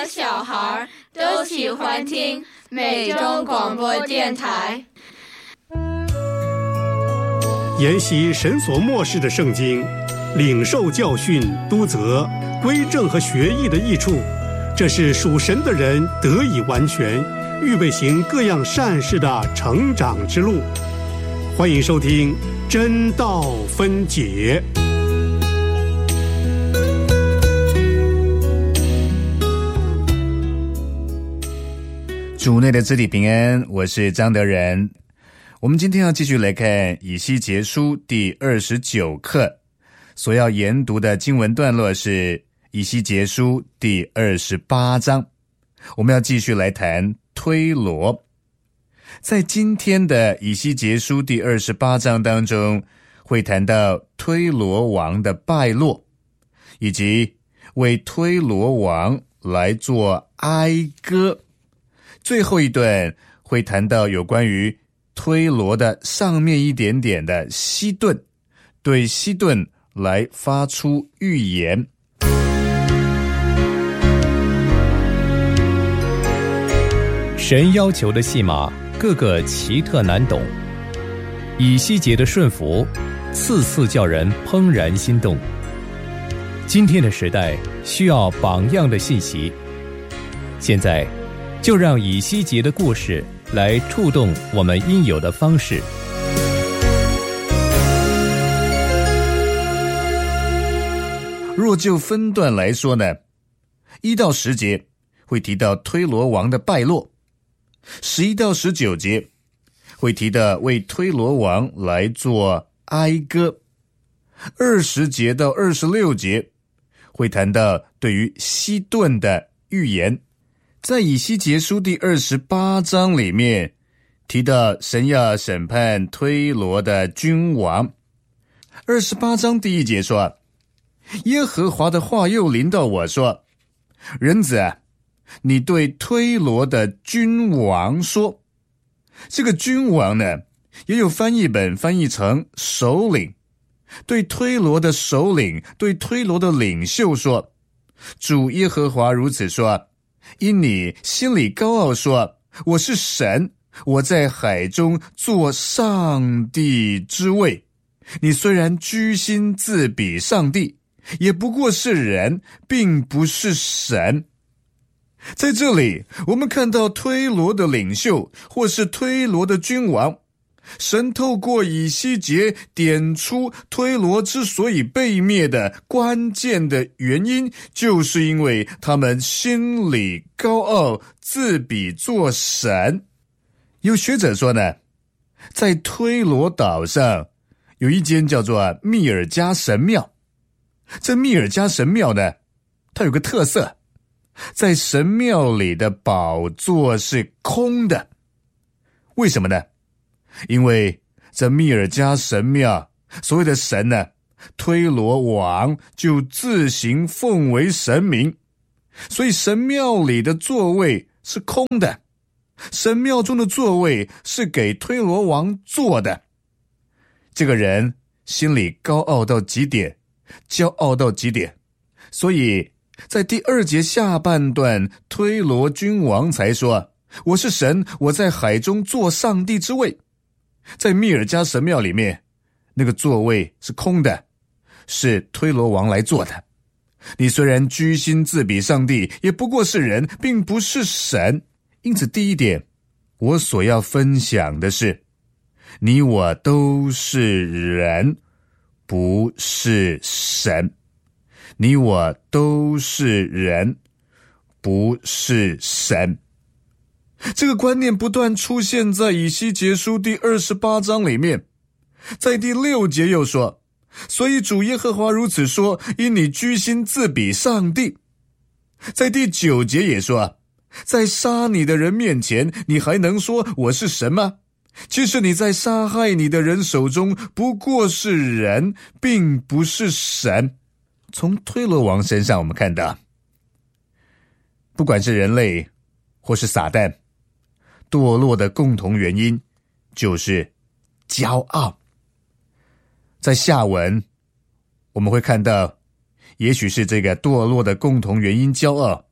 小孩都喜欢听美中广播电台。 研习神所默示的圣经，领受教训、督责、归正和学艺的益处，这是属神的人得以完全，预备行各样善事的成长之路。欢迎收听真道分解。 主内的肢体平安，我是张德仁。我们今天要继续来看以西结书第29课，所要研读的经文段落是以西结书第28章。我们要继续来谈推罗。在今天的以西结书第28章当中，会谈到推罗王的败落，以及为推罗王来做哀歌。最后一段会谈到有关于推罗的上面一点点的西顿，对西顿来发出预言。 神要求的戏码个个奇特难懂，以西结的顺服次次叫人怦然心动。今天的时代需要榜样的信息，现在就让以西结的故事来触动我们应有的方式。 若就分段来说呢，1到10节会提到推罗王的败落，11到19节会提到为推罗王来做哀歌，20节到26节会谈到对于西顿的预言。在以西结书第28章里面提到神要审判推罗的君王。28章第1节说，耶和华的话又临到我说，人子啊，你对推罗的君王说。这个君王呢，也有翻译本翻译成首领，对推罗的首领，对推罗的领袖说，主耶和华如此说，因你心里高傲说，我是神，我在海中坐上帝之位。你虽然居心自比上帝，也不过是人，并不是神。在这里我们看到推罗的领袖或是推罗的君王，神透过以西结点出推罗之所以被灭的关键的原因，就是因为他们心里高傲，自比作神。有学者说呢，在推罗岛上有一间叫做密尔加神庙。这密尔加神庙呢，它有个特色，在神庙里的宝座是空的。为什么呢？因为这密尔加神庙所谓的神呢，推罗王就自行奉为神明，所以神庙里的座位是空的，神庙中的座位是给推罗王坐的。这个人心里高傲到极点，骄傲到极点，所以在第2节下半段，推罗君王才说，我是神，我在海中坐上帝之位。在密尔加神庙里面，那个座位是空的，是推罗王来坐的。你虽然居心自比上帝，也不过是人，并不是神。因此第一点，我所要分享的是，你我都是人，不是神。你我都是人，不是神。这个观念不断出现在以西结书第28章里面。在第6节又说，所以主耶和华如此说，因你居心自比上帝。在第9节也说，在杀你的人面前，你还能说我是神吗？其实你在杀害你的人手中不过是人，并不是神。从推罗王身上我们看到，不管是人类或是撒旦，堕落的共同原因就是骄傲。在下文我们会看到，也许是这个堕落的共同原因骄傲，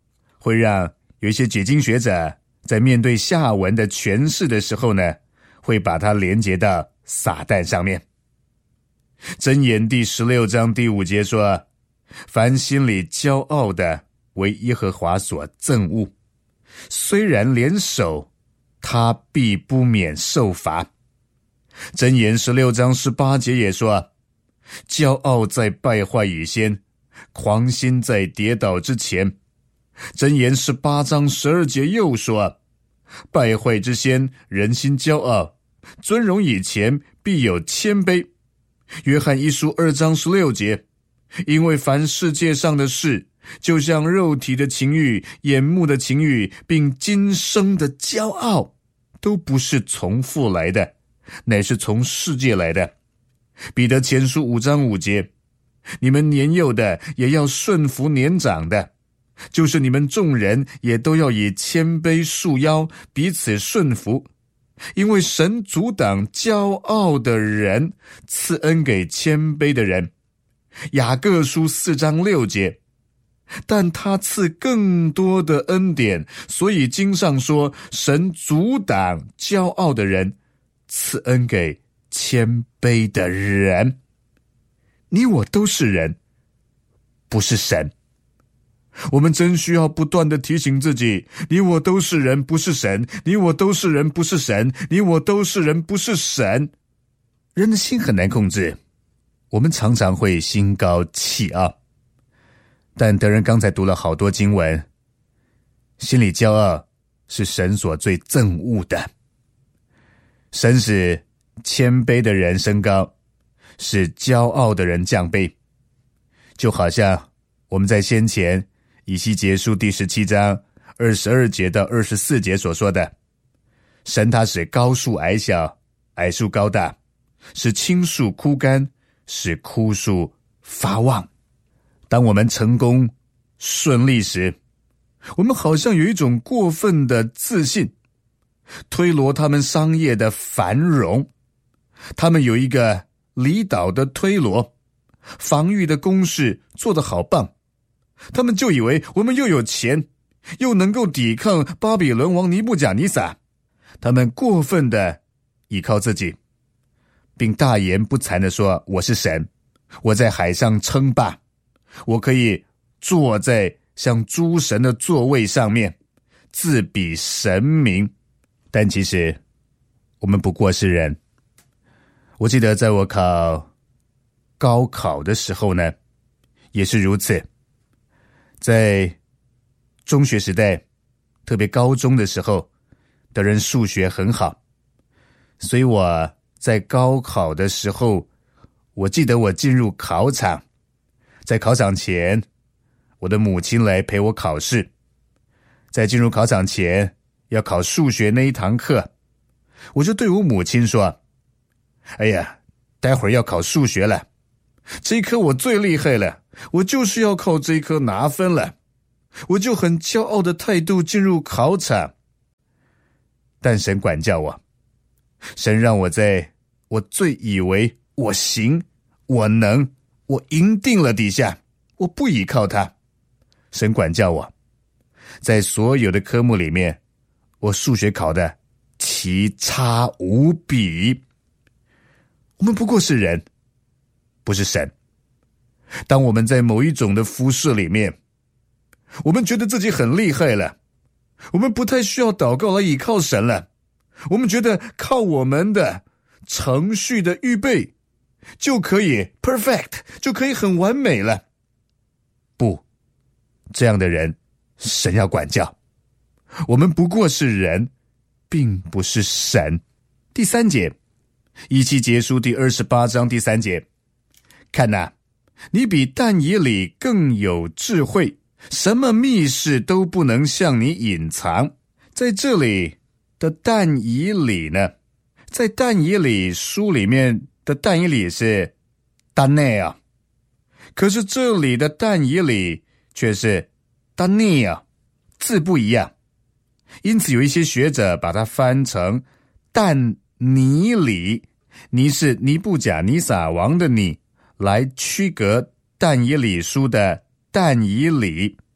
会让有一些解经学者在面对下文的诠释的时候呢，会把它连接到撒旦上面。箴言第16章第5节说，凡心里骄傲的，为耶和华所憎恶，虽然联手，他必不免受罚。箴言16章18节也说，骄傲在败坏以先，狂心在跌倒之前。箴言18章12节又说，败坏之先，人心骄傲，尊荣以前，必有谦卑。约翰一书2章16节，因为凡世界上的事，就像肉体的情欲、眼目的情欲，并今生的骄傲，都不是从父来的，乃是从世界来的。彼得前书5章5节，你们年幼的也要顺服年长的，就是你们众人也都要以谦卑束腰，彼此顺服。因为神阻挡骄傲的人，赐恩给谦卑的人。雅各书4章6节，但他赐更多的恩典，所以经上说，神阻挡骄傲的人，赐恩给谦卑的人。你我都是人，不是神。我们真需要不断地提醒自己，你我都是人，不是神，你我都是人，不是神，你我都是人，不是神。人的心很难控制，我们常常会心高气傲。但德仁刚才读了好多经文，心里骄傲是神所最憎恶的。神使谦卑的人升高，使骄傲的人降卑。就好像我们在先前以西结书第17章22节到24节所说的，神他使高树矮小，矮树高大，使青树枯干，使枯树发旺。当我们成功顺利时，我们好像有一种过分的自信，推罗他们商业的繁荣，他们有一个离岛的推罗，防御的工事做得好棒，他们就以为我们又有钱，又能够抵抗巴比伦王尼布甲尼撒。他们过分的依靠自己，并大言不惭地说，我是神，我在海上称霸，我可以坐在像诸神的座位上面，自比神明。但其实我们不过是人。我记得在我考高考的时候呢，也是如此。在中学时代，特别高中的时候，的人数学很好，所以我在高考的时候，我记得我进入考场，在考场前，我的母亲来陪我考试。在进入考场前，要考数学那一堂课，我就对我母亲说，哎呀，待会儿要考数学了，这一科我最厉害了，我就是要靠这一科拿分了。我就很骄傲的态度进入考场。但神管教我，神让我在我最以为我行，我能，我赢定了底下，我不依靠他。神管教我，在所有的科目里面，我数学考的奇差无比。我们不过是人，不是神。当我们在某一种的服饰里面，我们觉得自己很厉害了，我们不太需要祷告来依靠神了，我们觉得靠我们的程序的预备就可以 perfect， 就可以很完美了。不，这样的人神要管教。我们不过是人，并不是神。第3节，以西结书第28章第3节，看哪，你比但以理更有智慧，什么密事都不能向你隐藏。在这里的但以理呢，在但以理书里面的但以理是但内啊，可是这里的但以理却是但尼啊，字不一样，因此有一些学者把它翻成但尼里，尼是尼布甲尼撒王的尼，来区隔但以理书的但以理。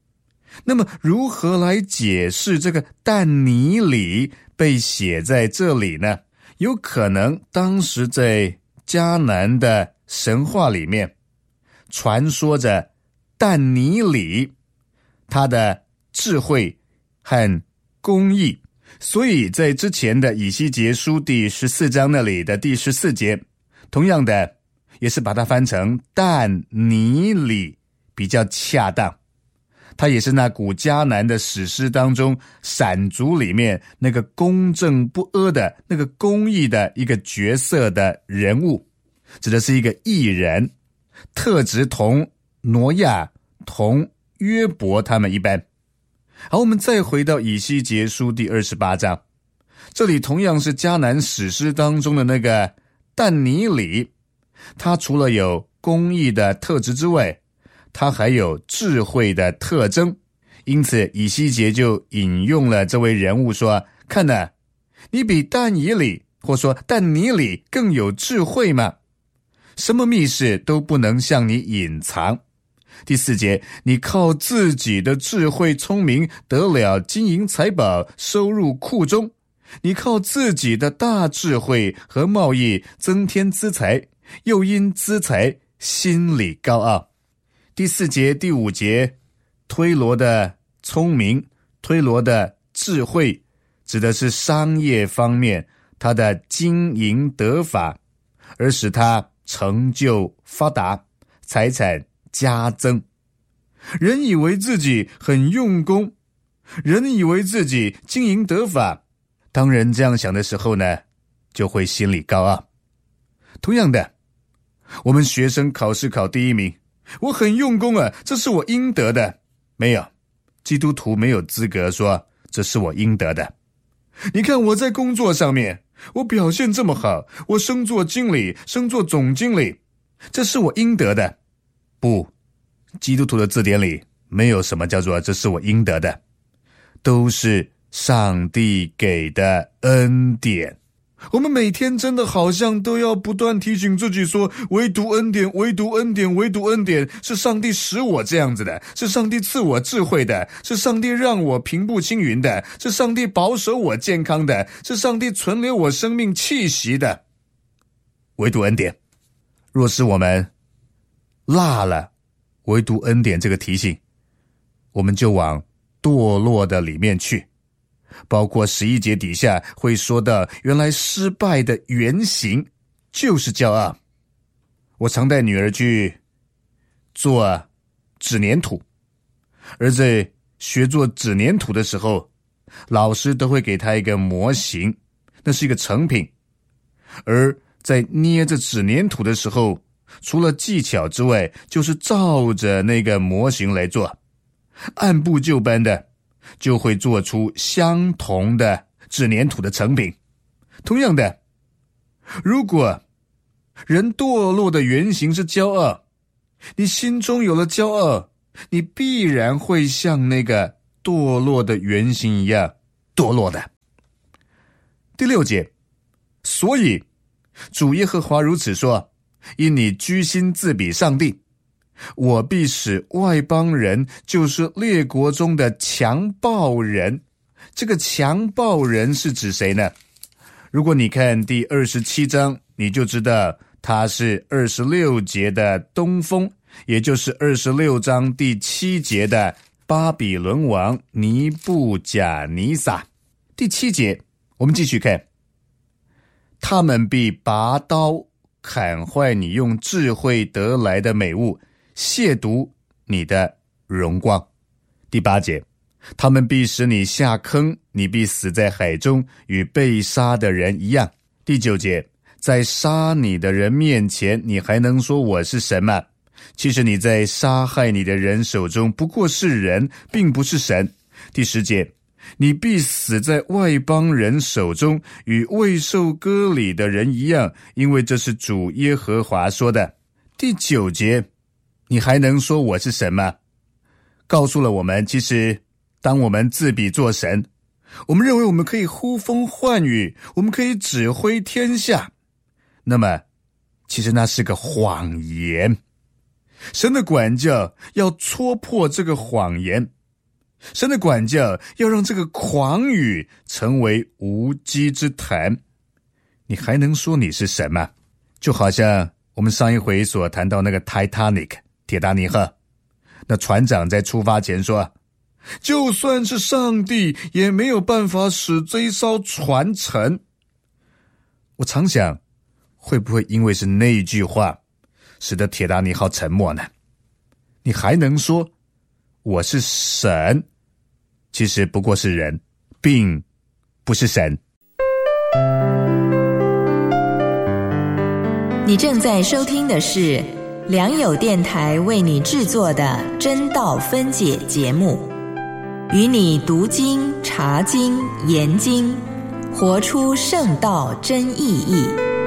那么如何来解释这个但尼里被写在这里呢？有可能当时在迦南的神话里面传说着但尼里他的智慧和公义，所以在之前的以西结书第14章那里的第14节，同样的也是把它翻成但尼里比较恰当。他也是那古迦南的史诗当中闪族里面那个公正不阿的那个公义的一个角色的人物，指的是一个义人，特质同挪亚同约伯他们一般。好，我们再回到以西结书第28章，这里同样是迦南史诗当中的那个但尼里，他除了有公义的特质之外，他还有智慧的特征，因此以西结就引用了这位人物说，看哪，你比但以理或说但尼里更有智慧吗？什么密事都不能向你隐藏。第4节，你靠自己的智慧聪明得了金银财宝收入库中，你靠自己的大智慧和贸易增添资财，又因资财心里高傲。第4节第5节，推罗的聪明，推罗的智慧，指的是商业方面他的经营得法，而使他成就发达，财产加增。人以为自己很用功，人以为自己经营得法，当人这样想的时候呢，就会心里高傲。同样的，我们学生考试考第1名，我很用功啊，这是我应得的。没有，基督徒没有资格说这是我应得的。你看我在工作上面，我表现这么好，我升做经理，升做总经理，这是我应得的。不，基督徒的字典里没有什么叫做这是我应得的，都是上帝给的恩典。我们每天真的好像都要不断提醒自己说，唯独恩典，唯独恩典，唯独恩典，是上帝使我这样子的，是上帝赐我智慧的，是上帝让我平步青云的，是上帝保守我健康的，是上帝存留我生命气息的，唯独恩典。若是我们落了唯独恩典这个提醒，我们就往堕落的里面去。包括11节底下会说到，原来失败的原型就是骄傲。我常带女儿去做纸黏土，而在学做纸黏土的时候，老师都会给她一个模型，那是一个成品。而在捏着纸黏土的时候，除了技巧之外，就是照着那个模型来做，按部就班的就会做出相同的纸黏土的成品。同样的，如果人堕落的原型是骄傲，你心中有了骄傲，你必然会像那个堕落的原型一样堕落的。第6节，所以主耶和华如此说，因你居心自比上帝，我必使外邦人，就是列国中的强暴人。这个强暴人是指谁呢？如果你看第27章，你就知道他是26节的东风，也就是26章第7节的巴比伦王尼布甲尼撒。第7节我们继续看，他们必拔刀砍坏你用智慧得来的美物，亵渎你的荣光。第8节，他们必使你下坑，你必死在海中，与被杀的人一样。第9节，在杀你的人面前，你还能说我是神吗？其实你在杀害你的人手中不过是人，并不是神。第10节，你必死在外邦人手中，与未受割礼的人一样，因为这是主耶和华说的。第9节，你还能说我是神吗？告诉了我们，其实当我们自比作神，我们认为我们可以呼风唤雨，我们可以指挥天下，那么其实那是个谎言。神的管教要戳破这个谎言， 神的管教要让这个狂雨成为无稽之谈，你还能说你是神吗？就好像我们上一回所谈到那个 Titanic 铁达尼号，那船长在出发前说，就算是上帝也没有办法使这艘船沉。我常想，会不会因为是那一句话使得铁达尼号沉没呢？你还能说我是神，其实不过是人，并不是神。 你正在收听的是良友电台为你制作的真道分解节目，与你读经、查经、研经，活出圣道真意义。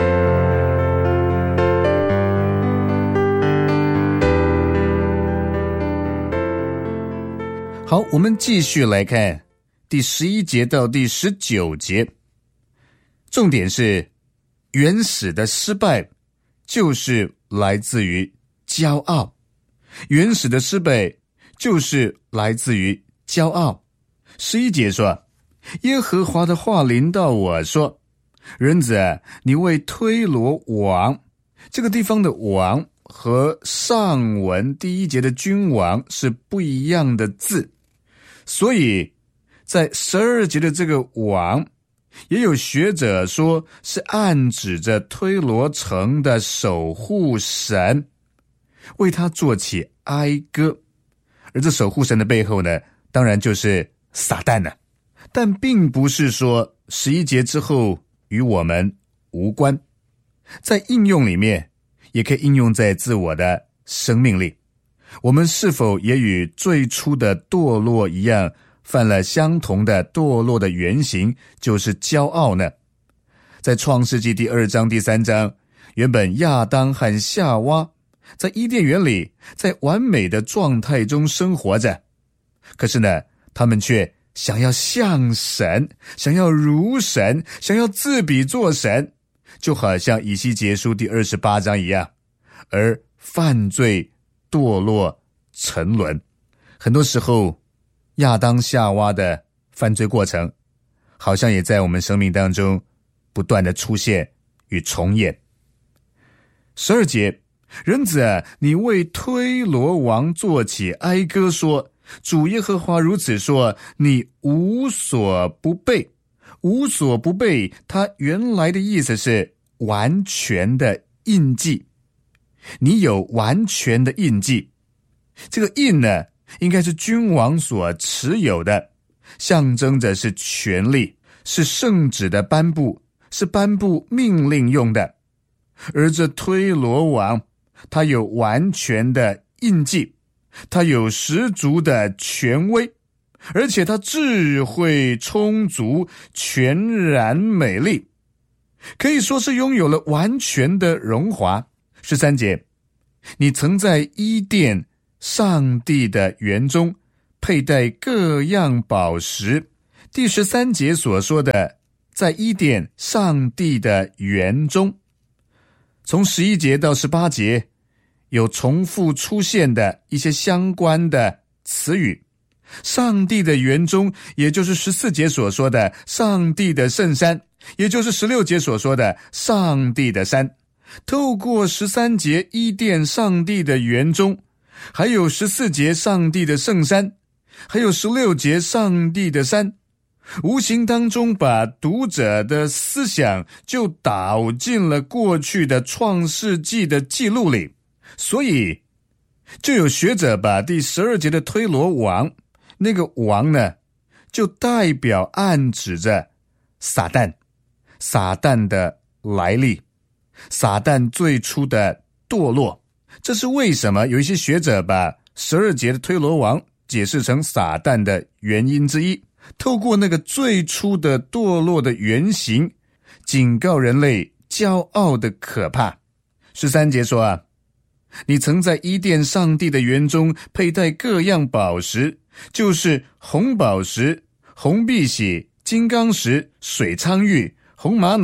好，我们继续来看第11节到第19节，重点是原始的失败就是来自于骄傲，原始的失败就是来自于骄傲。11节说，耶和华的话临到我说，人子啊，你为推罗王，这个地方的王和上文第1节的君王是不一样的字，所以在12节的这个王，也有学者说是暗指着推罗城的守护神，为他做起哀歌。而这守护神的背后呢，当然就是撒旦了。但并不是说11节之后与我们无关，在应用里面也可以应用在自我的生命里。我们是否也与最初的堕落一样，犯了相同的堕落的原型，就是骄傲呢？在创世纪第2章第3章，原本亚当和夏娃在伊甸园里在完美的状态中生活着，可是呢，他们却想要像神，想要如神，想要自比作神，就好像以西结书第28章一样，而犯罪堕落沉沦。很多时候亚当夏娃的犯罪过程好像也在我们生命当中不断的出现与重演。12节，人子啊，你为推罗王作起哀歌说，主耶和华如此说，你无所不备。无所不备，它原来的意思是完全的印记，你有完全的印记。这个印呢，应该是君王所持有的，象征着是权力，是圣旨的颁布，是颁布命令用的。而这推罗王，他有完全的印记，他有十足的权威，而且他智慧充足，全然美丽，可以说是拥有了完全的荣华。13节，你曾在伊甸上帝的园中佩戴各样宝石。第13节所说的在伊甸上帝的园中，从11节到18节有重复出现的一些相关的词语。上帝的园中，也就是14节所说的上帝的圣山，也就是16节所说的上帝的山。透过13节伊甸上帝的园中，还有14节上帝的圣山，还有16节上帝的山，无形当中把读者的思想就导进了过去的创世纪的记录里。所以就有学者把第12节的推罗王，那个王呢，就代表暗指着撒旦，撒旦的来历，撒旦最初的堕落。这是为什么有一些学者把12节的推罗王解释成撒旦的原因之一，透过那个最初的堕落的原型，警告人类骄傲的可怕。13节说啊，你曾在伊甸上帝的园中佩戴各样宝石，就是红宝石、红碧玺、金刚石、水苍玉、红玛瑙、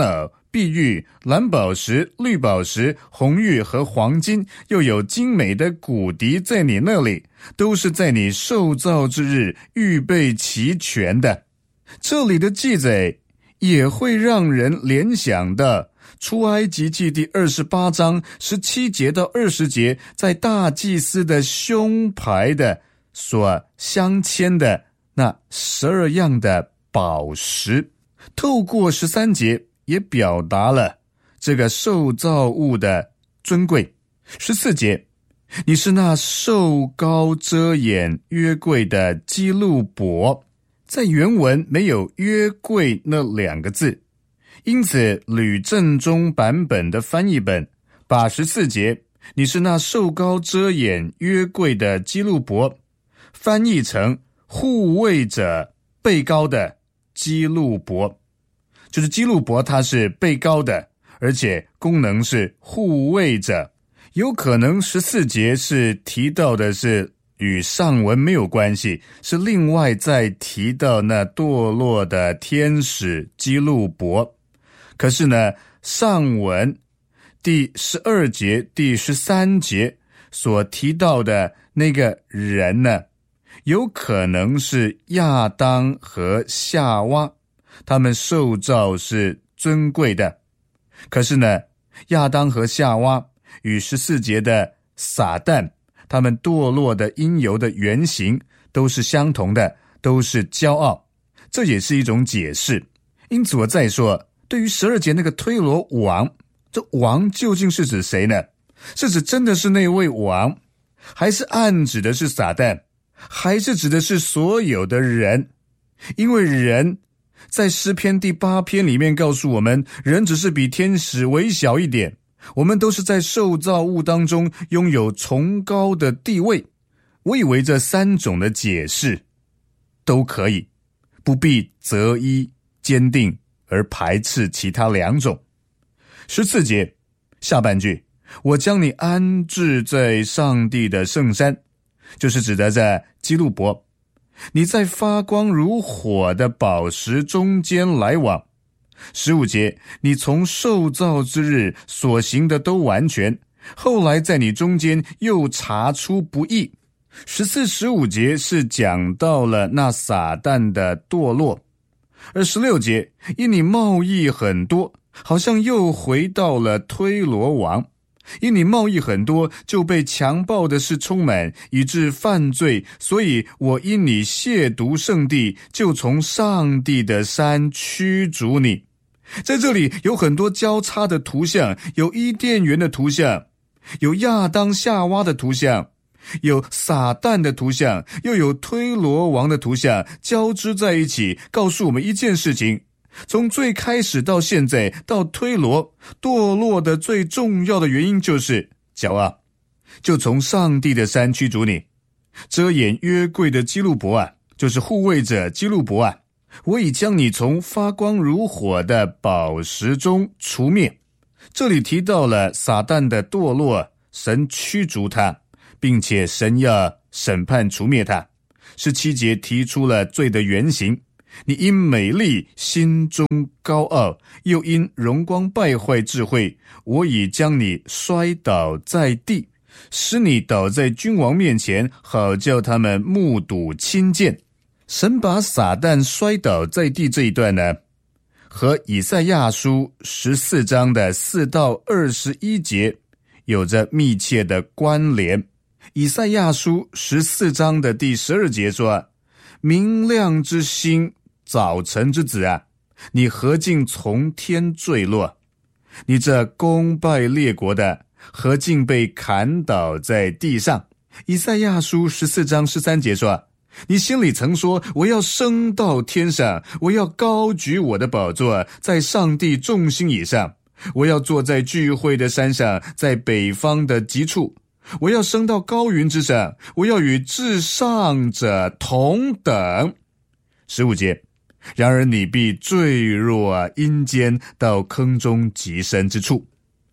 碧玉、蓝宝石、绿宝石、红玉和黄金，又有精美的骨笛在你那里，都是在你受造之日预备齐全的。这里的记载也会让人联想到出埃及记第28章17节到20节，在大祭司的胸牌的所镶嵌的那12样的宝石，透过13节也表达了这个受造物的尊贵。14节，你是那受膏遮掩约柜的基路伯，在原文没有约柜那2个字，因此吕正中版本的翻译本把14节你是那受膏遮掩约柜的基路伯翻译成护卫者被膏的基路伯，就是基路伯他是被膏的，而且功能是护卫者。有可能14节是提到的是与上文没有关系，是另外再提到那堕落的天使基路伯。可是呢，上文第12节、第13节所提到的那个人呢，有可能是亚当和夏娃，他们受造是尊贵的。可是呢，亚当和夏娃与14节的撒旦，他们堕落的因由的原型都是相同的，都是骄傲，这也是一种解释。因此我再说，对于12节那个推罗王，这王究竟是指谁呢？是指真的是那位王，还是暗指的是撒旦，还是指的是所有的人？因为人在诗篇第8篇里面告诉我们，人只是比天使微小一点，我们都是在受造物当中拥有崇高的地位。我以为这3种的解释都可以，不必择一坚定而排斥其他2种。14节下半句，我将你安置在上帝的圣山，就是指的在基路伯，你在发光如火的宝石中间来往。15节，你从受造之日所行的都完全，后来在你中间又查出不义。14、15节是讲到了那撒旦的堕落，而16节，因你贸易很多，好像又回到了推罗王，因你贸易很多，就被强暴的事充满，以致犯罪，所以我因你亵渎圣地，就从上帝的山驱逐你。在这里有很多交叉的图像，有伊甸园的图像，有亚当夏娃的图像，有撒旦的图像，又有推罗王的图像，交织在一起，告诉我们一件事情，从最开始到现在到推罗堕落的最重要的原因就是骄傲，就从上帝的山驱逐你。遮掩约柜的基路伯啊，就是护卫者基路伯啊，我已将你从发光如火的宝石中除灭。这里提到了撒旦的堕落，神驱逐他，并且神要审判除灭他。17节提出了罪的原型，你因美丽心中高傲，又因荣光败坏智慧，我已将你摔倒在地，使你倒在君王面前，好叫他们目睹亲见。神把撒旦摔倒在地这一段呢，和以赛亚书14章的4到21节有着密切的关联。以赛亚书14章的第12节说，明亮之星，早晨之子啊，你何竟从天坠落？你这攻败列国的，何竟被砍倒在地上？以赛亚书14章13节说，你心里曾说，我要升到天上，我要高举我的宝座，在上帝众星以上，我要坐在聚会的山上，在北方的极处，我要升到高云之上，我要与至上者同等。15节，然而你必坠落阴间，到坑中极深之处。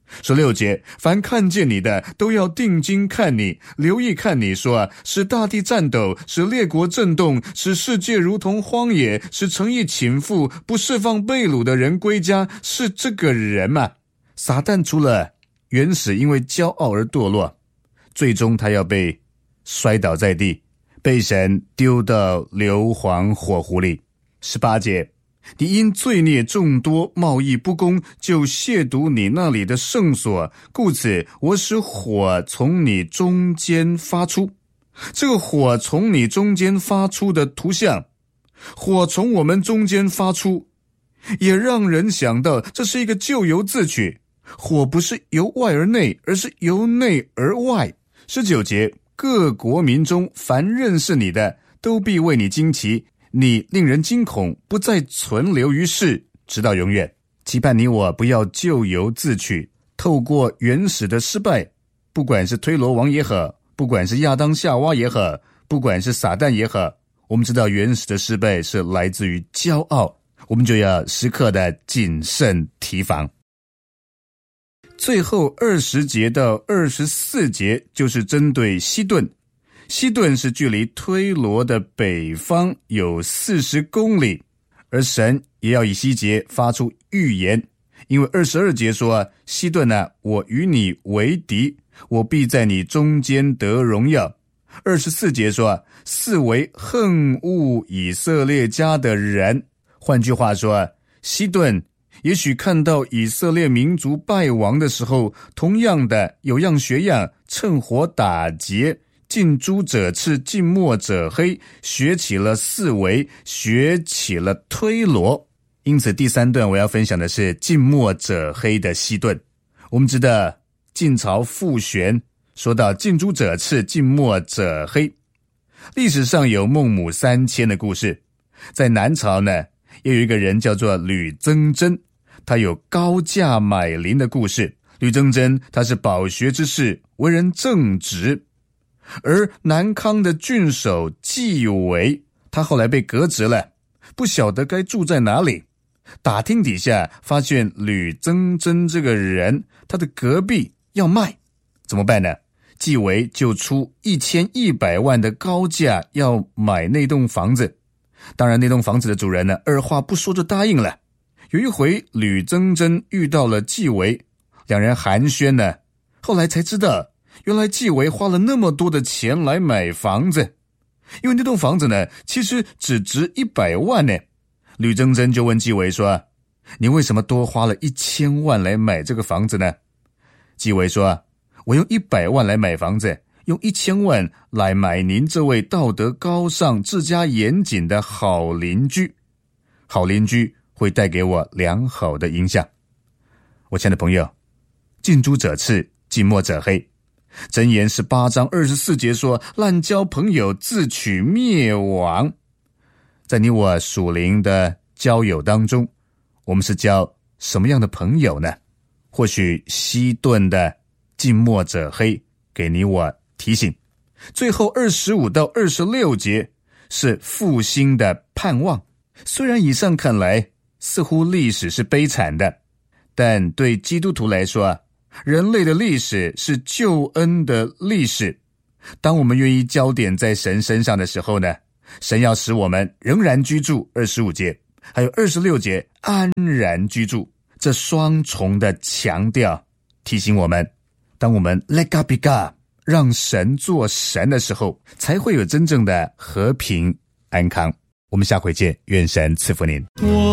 16节，凡看见你的都要定睛看你，留意看你，说使大地颤抖，使列国震动，使世界如同荒野，使城邑倾覆，不释放被掳的人归家，是这个人吗？撒旦除了原始因为骄傲而堕落，最终他要被摔倒在地，被神丢到硫磺火湖里。18节，你因罪孽众多，贸易不公，就亵渎你那里的圣所，故此我使火从你中间发出。这个火从你中间发出的图像，火从我们中间发出，也让人想到这是一个咎由自取。火不是由外而内，而是由内而外。19节，各国民中凡认识你的，都必为你惊奇，你令人惊恐，不再存留于世，直到永远。期盼你我不要咎由自取，透过原始的失败，不管是推罗王也好，不管是亚当夏娃也好，不管是撒旦也好，我们知道原始的失败是来自于骄傲，我们就要时刻的谨慎提防。最后20节到24节就是针对西顿。西顿是距离推罗的北方有40公里，而神也要以西结发出预言，因为22节说，西顿啊，我与你为敌，我必在你中间得荣耀。24节说，四为恨恶以色列家的人。换句话说，西顿也许看到以色列民族败亡的时候，同样的有样学样，趁火打劫，近朱者赤，近墨者黑，学起了四维，学起了推罗。因此第3段我要分享的是近墨者黑的西顿。我们知道晋朝傅玄说到近朱者赤，近墨者黑。历史上有孟母3000的故事，在南朝呢，也有一个人叫做吕曾真，他有高价买邻的故事。吕曾真他是饱学之士，为人正直。而南康的郡守纪维，他后来被革职了，不晓得该住在哪里。打听底下发现吕曾真这个人，他的隔壁要卖，怎么办呢？纪维就出1100万的高价要买那栋房子。当然那栋房子的主人呢，二话不说就答应了。有一回吕曾真遇到了纪维，两人寒暄呢，后来才知道原来纪维花了那么多的钱来买房子，因为那栋房子呢其实只值100万呢。吕曾真就问纪维说，你为什么多花了1000万来买这个房子呢？纪维说，我用100万来买房子，用1000万来买您这位道德高尚、治家严谨的好邻居。好邻居会带给我良好的影响。我亲爱的朋友，近朱者赤，近墨者黑。箴言18章24节说，滥交朋友自取灭亡。在你我属灵的交友当中，我们是交什么样的朋友呢？或许西顿的近墨者黑给你我提醒。最后25到26节是复兴的盼望。虽然以上看来似乎历史是悲惨的，但对基督徒来说，人类的历史是救恩的历史。当我们愿意焦点在神身上的时候呢，神要使我们仍然居住25节，还有26节安然居住。这双重的强调提醒我们，当我们 let God be God， 让神做神的时候，才会有真正的和平安康。我们下回见，愿神赐福您。